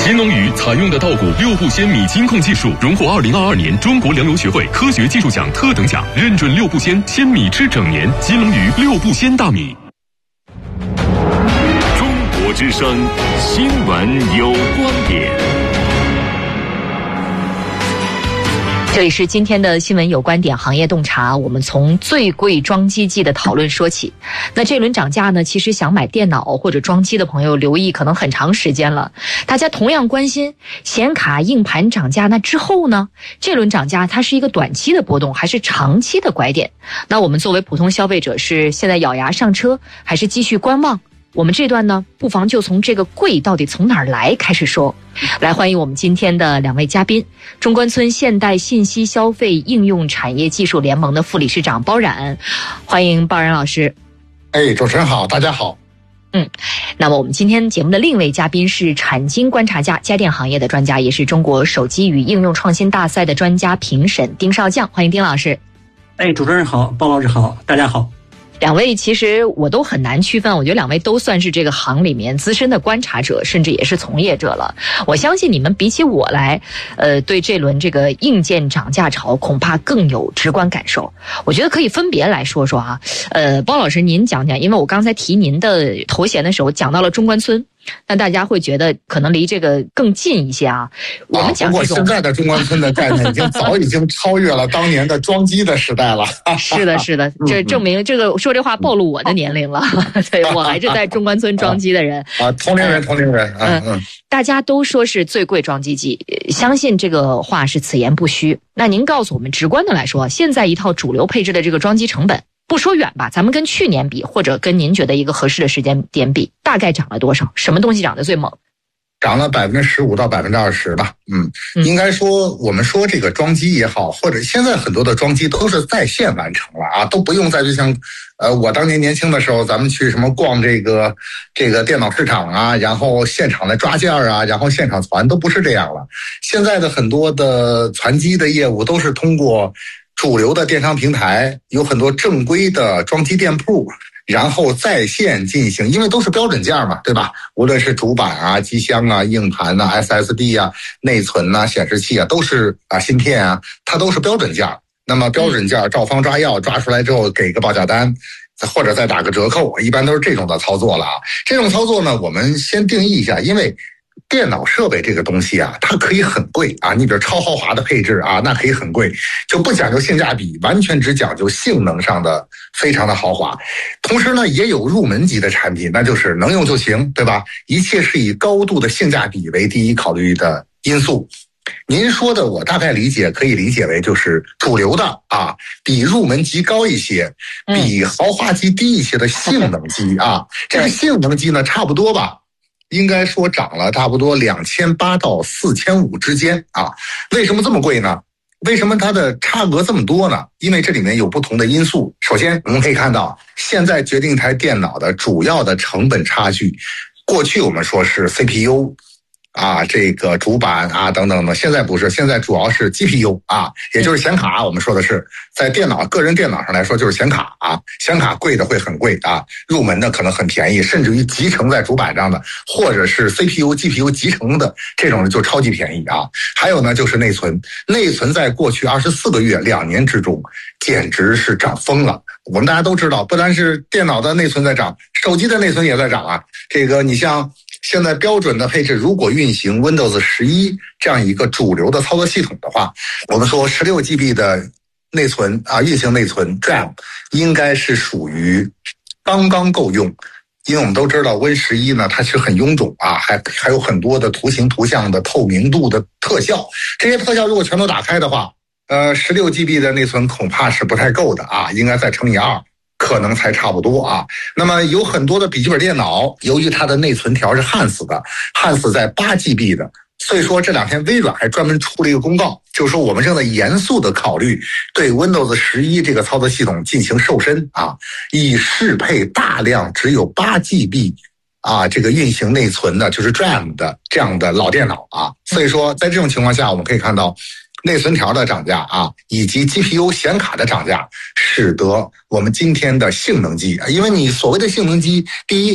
金龙鱼采用的稻谷六步鲜米金控技术，荣获2022年中国粮油学会科学技术奖特等奖，认准六步鲜鲜米吃整年。金龙鱼六步鲜大米。 中国之声新闻有观点。 这里是今天的新闻有观点行业洞察，我们从最贵装机季的讨论说起。那这轮涨价呢，其实想买电脑或者装机的朋友留意可能很长时间了。大家同样关心显卡硬盘涨价，那之后呢，这轮涨价它是一个短期的波动还是长期的拐点？那我们作为普通消费者是现在咬牙上车还是继续观望？我们这段呢，不妨就从这个贵到底从哪儿来开始说。来，欢迎我们今天的两位嘉宾，中关村现代信息消费应用产业技术联盟的副理事长包冉，欢迎包冉老师。 主持人好，大家好。 那么我们今天节目的另一位嘉宾是产经观察家、家电行业的专家，也是中国手机与应用创新大赛的专家评审丁少将，欢迎丁老师。 主持人好，包老师好，大家好。 两位其实我都很难区分，我觉得两位都算是这个行里面资深的观察者，甚至也是从业者了。我相信你们比起我来，对这轮这个硬件涨价潮恐怕更有直观感受。我觉得可以分别来说说啊。包老师您讲讲，因为我刚才提您的头衔的时候讲到了中关村，但大家会觉得可能离这个更近一些啊。我们讲不过现在的中关村的概念早已经超越了当年的装机的时代了。 是的，是的，这证明这个说这话暴露我的年龄了。对，我还是在中关村装机的人同龄人。 大家都说是最贵装机季，相信这个话是此言不虚。那您告诉我们，直观的来说，现在一套主流配置的这个装机成本，不说远吧，咱们跟去年比，或者跟您觉得一个合适的时间点比，大概涨了多少？什么东西涨得最猛？ 涨了15%到20%吧。应该说我们说这个装机也好，或者现在很多的装机都是在线完成了啊，都不用再就像我当年年轻的时候，咱们去什么逛这个电脑市场啊，然后现场的抓件啊，然后现场传，都不是这样了。现在的很多的传机的业务都是通过主流的电商平台，有很多正规的装机店铺，然后在线进行，因为都是标准件嘛，对吧？无论是主板啊、机箱啊、硬盘啊、SSD 啊、内存啊、显示器啊，都是芯片啊，它都是标准件。那么标准件照方抓药，抓出来之后给个报价单，或者再打个折扣，一般都是这种的操作了啊。这种操作呢，我们先定义一下，因为电脑设备这个东西啊，它可以很贵啊，你比如超豪华的配置啊，那可以很贵，就不讲究性价比，完全只讲究性能上的非常的豪华。同时呢，也有入门级的产品，那就是能用就行，对吧？一切是以高度的性价比为第一考虑的因素。您说的我大概理解，可以理解为就是主流的啊，比入门级高一些，比豪华级低一些的性能机啊。这个性能机呢，差不多吧，应该说涨了差不多2800到4500之间啊。为什么这么贵呢？为什么它的差额这么多呢？因为这里面有不同的因素。首先我们可以看到，现在决定一台电脑的主要的成本差距，过去我们说是 CPU啊，这个主板啊等等的，现在不是，现在主要是 GPU 啊，也就是显卡。我们说的是在个人电脑上来说就是显卡啊，显卡贵的会很贵啊，入门的可能很便宜，甚至于集成在主板上的，或者是 CPU、GPU 集成的这种就超级便宜啊。还有呢就是内存在过去24个月2年之中简直是涨疯了。我们大家都知道，不单是电脑的内存在涨，手机的内存也在涨啊。这个你像现在标准的配置，如果运行 Windows 11这样一个主流的操作系统的话，我们说16GB 的内存啊，运行内存 DRAM 应该是属于刚刚够用。因为我们都知道 Win11 呢，它是很臃肿啊，还有很多的图形图像的透明度的特效，这些特效如果全都打开的话，16GB 的内存恐怕是不太够的啊，应该再乘以2。可能才差不多啊。那么有很多的笔记本电脑，由于它的内存条是焊死在8GB 的，所以说这两天微软还专门出了一个公告，就是说我们正在严肃的考虑对 Windows 11这个操作系统进行瘦身啊，以适配大量只有8GB啊这个运行内存的，就是 DRAM 的这样的老电脑啊。所以说在这种情况下，我们可以看到内存条的涨价啊，以及 GPU 显卡的涨价，使得我们今天的性能机，因为你所谓的性能机，第一